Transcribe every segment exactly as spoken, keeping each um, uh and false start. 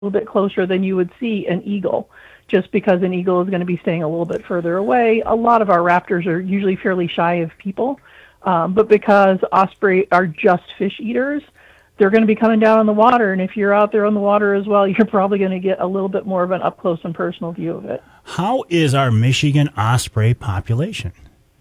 little bit closer than you would see an eagle, just because an eagle is going to be staying a little bit further away. A lot of our raptors are usually fairly shy of people, um, but because osprey are just fish eaters, they're going to be coming down on the water, and if you're out there on the water as well, you're probably going to get a little bit more of an up-close and personal view of it. How is our Michigan osprey population?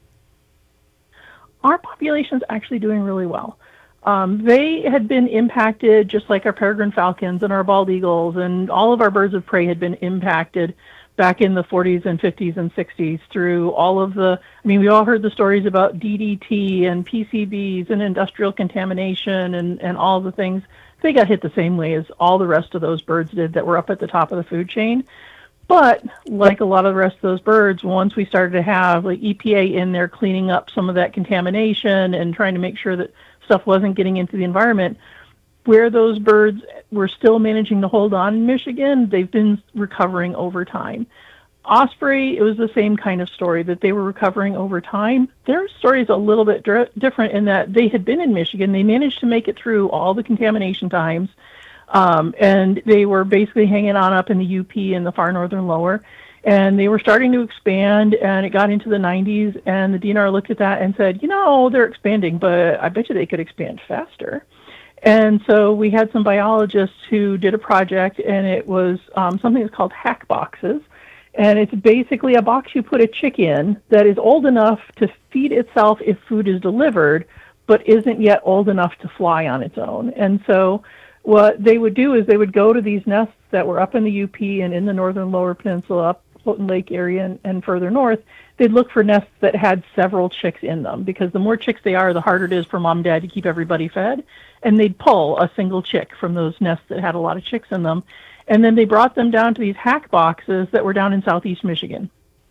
Our population is actually doing really well. Um, they had been impacted just like our peregrine falcons and our bald eagles, and all of our birds of prey had been impacted back in the forties and fifties and sixties through all of the, I mean, we all heard the stories about D D T and P C Bs and industrial contamination and, and all the things. They got hit the same way as all the rest of those birds did that were up at the top of the food chain. But like a lot of the rest of those birds, once we started to have like E P A in there cleaning up some of that contamination and trying to make sure that stuff wasn't getting into the environment, where those birds were still managing to hold on in Michigan, they've been recovering over time. Osprey, it was the same kind of story, that they were recovering over time. Their story is a little bit dr- different in that they had been in Michigan. They managed to make it through all the contamination times, um, and they were basically hanging on up in the U P and the far northern lower. And they were starting to expand, and it got into the nineties, and the D N R looked at that and said, you know, they're expanding, but I bet you they could expand faster. And so we had some biologists who did a project, and it was um, something that's called hack boxes. And it's basically a box you put a chick in that is old enough to feed itself if food is delivered, but isn't yet old enough to fly on its own. And so what they would do is they would go to these nests that were up in the U P and in the northern lower peninsula, up Houghton Lake area and, and further north. They'd look for nests that had several chicks in them, because the more chicks they are, the harder it is for mom and dad to keep everybody fed. And they'd pull a single chick from those nests that had a lot of chicks in them. And then they brought them down to these hack boxes that were down in southeast Michigan.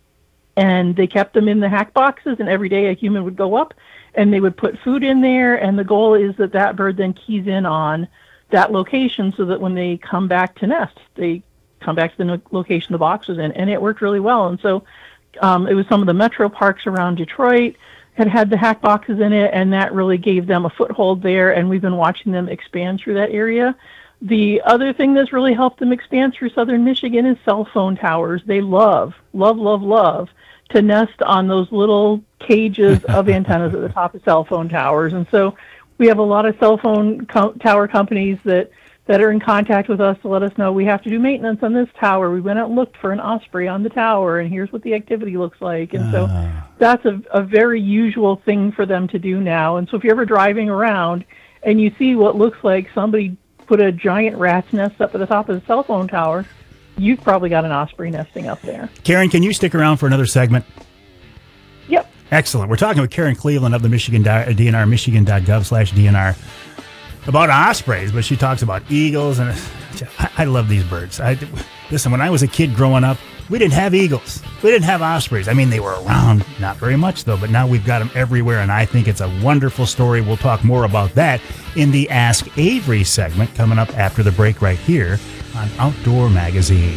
And they kept them in the hack boxes, and every day a human would go up and they would put food in there. And the goal is that that bird then keys in on that location so that when they come back to nest, they come back to the no- location the box was in. And it worked really well. And so um, it was some of the metro parks around Detroit had had the hack boxes in it, and that really gave them a foothold there. And we've been watching them expand through that area. The other thing that's really helped them expand through southern Michigan is cell phone towers. They love, love, love, love to nest on those little cages of antennas at the top of cell phone towers. And so we have a lot of cell phone co- tower companies that, that are in contact with us to let us know we have to do maintenance on this tower. We went out and looked for an osprey on the tower, and here's what the activity looks like. And so uh. that's a, a very usual thing for them to do now. And so if you're ever driving around and you see what looks like somebody put a giant rat's nest up at the top of the cell phone tower, you've probably got an osprey nesting up there. Karen, can you stick around for another segment? Yep. Excellent. We're talking with Karen Cleveland of the Michigan D N R, michigan.gov slash DNR, about ospreys, but she talks about eagles, and I, I love these birds. I, listen, when I was a kid growing up, we didn't have eagles. We didn't have ospreys. I mean, they were around, not very much though, but now we've got them everywhere, and I think it's a wonderful story. We'll talk more about that in the Ask Avery segment coming up after the break right here on Outdoor Magazine.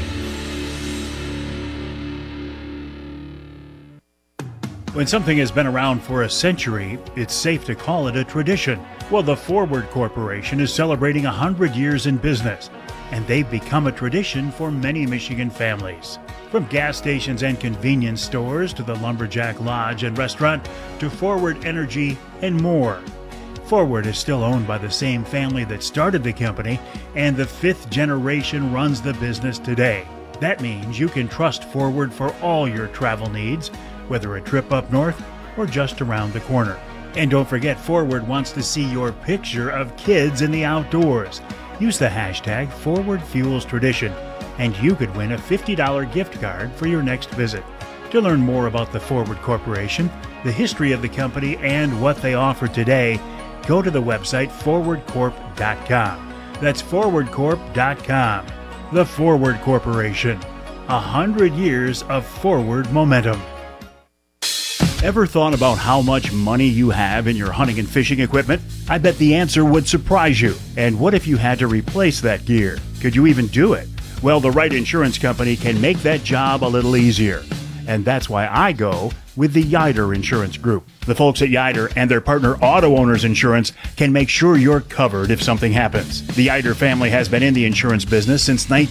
When something has been around for a century, it's safe to call it a tradition. Well, the Forward Corporation is celebrating one hundred years in business, and they've become a tradition for many Michigan families. From gas stations and convenience stores to the Lumberjack Lodge and restaurant to Forward Energy and more. Forward is still owned by the same family that started the company, and the fifth generation runs the business today. That means you can trust Forward for all your travel needs, whether a trip up north or just around the corner. And don't forget, Forward wants to see your picture of kids in the outdoors. Use the hashtag ForwardFuelsTradition, and you could win a fifty dollars gift card for your next visit. To learn more about the Forward Corporation, the history of the company, and what they offer today, go to the website forward corp dot com. That's forward corp dot com. The Forward Corporation. A hundred years of forward momentum. Ever thought about how much money you have in your hunting and fishing equipment? I bet the answer would surprise you. And what if you had to replace that gear? Could you even do it? Well, the right insurance company can make that job a little easier. And that's why I go with the Yider Insurance Group. The folks at Yider and their partner Auto Owners Insurance can make sure you're covered if something happens. The Yider family has been in the insurance business since nineteen